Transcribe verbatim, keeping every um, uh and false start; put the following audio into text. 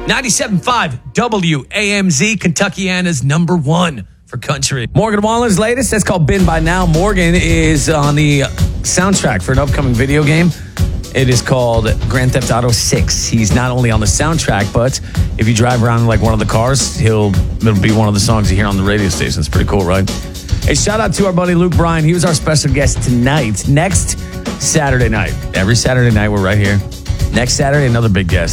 ninety-seven point five W A M Z, Kentuckiana's number one for country. Morgan Wallen's latest, that's called Been By Now. Morgan is on the soundtrack for an upcoming video game. It is called Grand Theft Auto six. He's not only on the soundtrack, but if you drive around in like one of the cars, he'll it'll be one of the songs you hear on the radio station. It's pretty cool, right? Hey, shout out to our buddy Luke Bryan. He was our special guest tonight. Next Saturday night. Every Saturday night, we're right here. Next Saturday, another big guest.